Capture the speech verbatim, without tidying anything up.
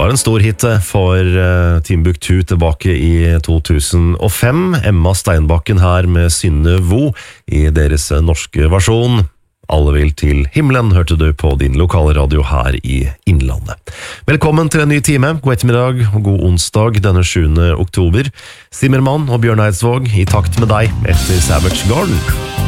var en stor hit for uh, Timbuktu tilbake i to tusen og fem. Emma Steinbakken her med Synne Vo i deres norske versjon. Alle vil til himmelen, hørte du på din lokale radio her i Innlandet. Velkommen til en ny time. God ettermiddag og god onsdag denne sjuende oktober. Simmermann og Bjørn Eidsvåg i takt med deg etter Savage Garden.